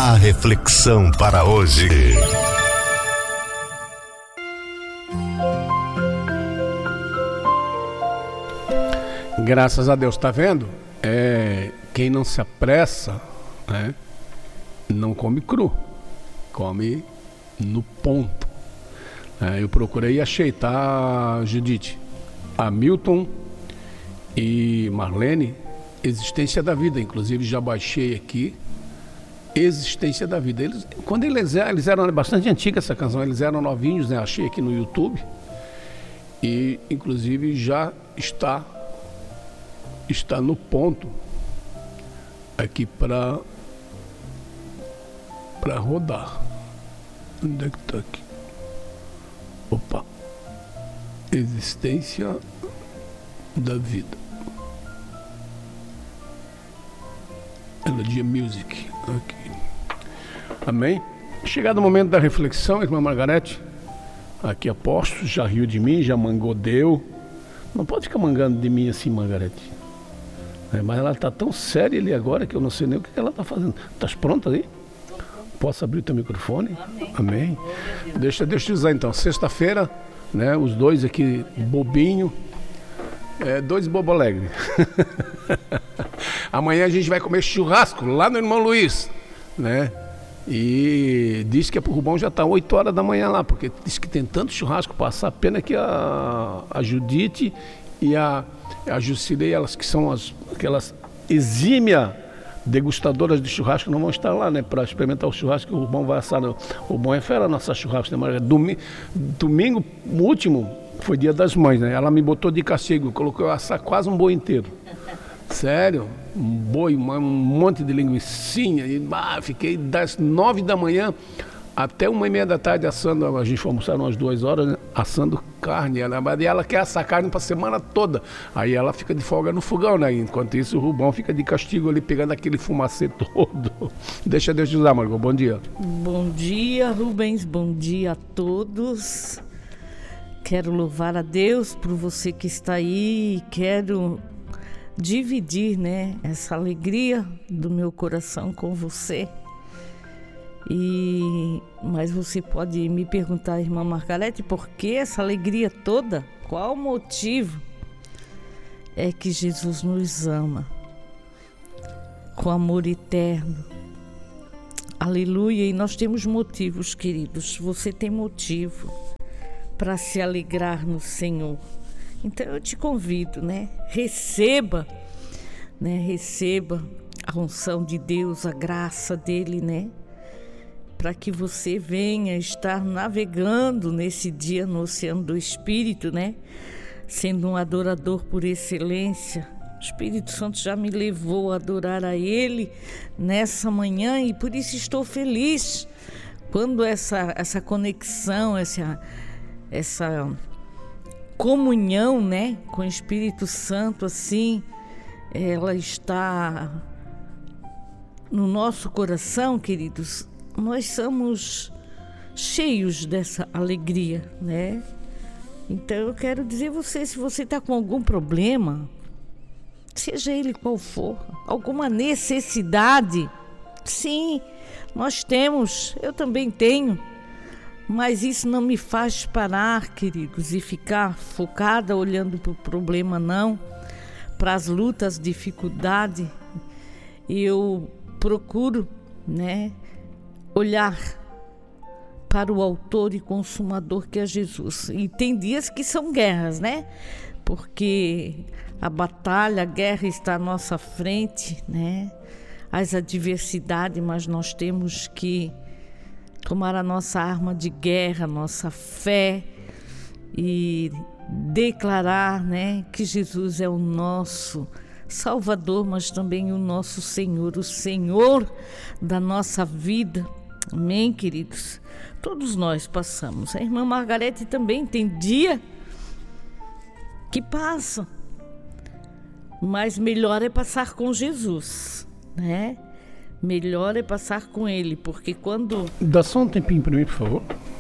A reflexão para hoje. Graças a Deus, tá vendo? Quem não se apressa, né, não come cru, come no ponto. Eu procurei e achei, tá, Judite? Hamilton e Marlene, Existência da Vida. Inclusive já baixei aqui Existência da Vida. Quando eles eram bastante antiga essa canção, eles eram novinhos, né? Achei aqui no YouTube. E inclusive já está no ponto aqui para rodar. Onde é que está aqui? Opa! Existência da Vida. Melodia Music. Aqui. Amém? Chegado o momento da reflexão, irmã Margarete, aqui aposto, já riu de mim, já mangou deu. Não pode ficar mangando de mim assim, Margarete. Mas ela está tão séria ali agora que eu não sei nem o que ela está fazendo. Estás pronta aí? Posso abrir o teu microfone? Amém. Deixa eu te usar então. Sexta-feira, né? Os dois aqui, bobinho. Dois bobo alegre. Amanhã a gente vai comer churrasco lá no Irmão Luiz, né? E diz que o Rubão já está 8 horas da manhã lá, porque diz que tem tanto churrasco passar. Pena que a Judite e a Jucilei, elas que são aquelas exímia degustadoras de churrasco, não vão estar lá, né, para experimentar o churrasco que o Rubão vai assar. O Rubão é fera, nossa churrasco, né? Domingo último foi Dia das Mães, né? Ela me botou de castigo, colocou eu assar quase um boi inteiro. Sério, um boi, um monte de linguicinha, e fiquei das 9 da manhã até 1h30 da tarde assando. A gente foi almoçar umas 2 horas, né, assando carne. Ela quer assar carne para a semana toda. Aí ela fica de folga no fogão, né? Enquanto isso o Rubão fica de castigo ali, pegando aquele fumacê todo. Deixa Deus te usar, Margot. Bom dia. Bom dia, Rubens. Bom dia a todos. Quero louvar a Deus por você que está aí. Quero dividir, né, essa alegria do meu coração com você. Mas você pode me perguntar, irmã Margarete, por que essa alegria toda? Qual o motivo? É que Jesus nos ama com amor eterno. Aleluia! E nós temos motivos, queridos. Você tem motivo para se alegrar no Senhor. Então eu te convido, né? Receba a unção de Deus, a graça dele, né? Para que você venha estar navegando nesse dia no oceano do Espírito, né? Sendo um adorador por excelência. O Espírito Santo já me levou a adorar a Ele nessa manhã e por isso estou feliz quando essa conexão, essa comunhão, né, com o Espírito Santo, assim, ela está no nosso coração, queridos. Nós somos cheios dessa alegria, né? Então eu quero dizer a você, se você está com algum problema, seja ele qual for, alguma necessidade, sim, nós temos, eu também tenho. Mas isso não me faz parar, queridos, e ficar focada olhando para o problema, não. Para as lutas, dificuldades. Eu procuro, né, olhar para o autor e consumador que é Jesus. E tem dias que são guerras, né? Porque a batalha, a guerra está à nossa frente, né? As adversidades, mas nós temos que tomar a nossa arma de guerra, nossa fé e declarar, né, que Jesus é o nosso Salvador, mas também o nosso Senhor, o Senhor da nossa vida. Amém, queridos? Todos nós passamos. A irmã Margarete também tem dia que passa, mas melhor é passar com Jesus, né? Melhor é passar com Ele, porque quando... Dá só um tempinho para mim, por favor.